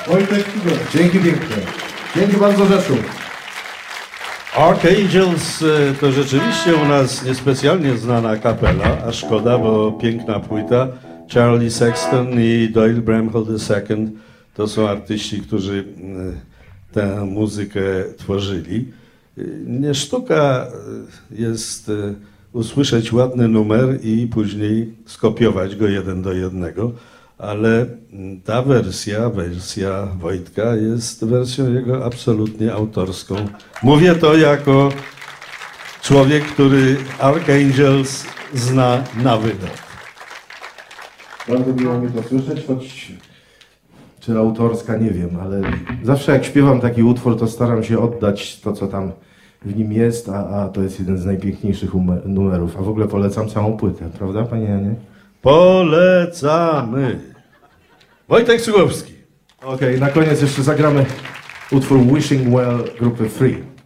Wojtek Cugowski. Dzięki pięknie. Dzięki bardzo, Rzeszów. Archangels to rzeczywiście u nas niespecjalnie znana kapela, a szkoda, bo piękna płyta. Charlie Sexton i Doyle Bramhall II to są artyści, którzy tę muzykę tworzyli. Nie sztuka jest usłyszeć ładny numer i później skopiować go 1:1, ale ta wersja Wojtka jest wersją jego absolutnie autorską. Mówię to jako człowiek, który Archangels zna na wylot. Bardzo miło mi to słyszeć, choć czy autorska, nie wiem, ale zawsze jak śpiewam taki utwór, to staram się oddać to, co tam w nim jest, a to jest jeden z najpiękniejszych numerów. A w ogóle polecam całą płytę, prawda, panie Janie? Polecamy. Wojtek Cugowski. Okej, na koniec jeszcze zagramy utwór Wishing Well grupy Free.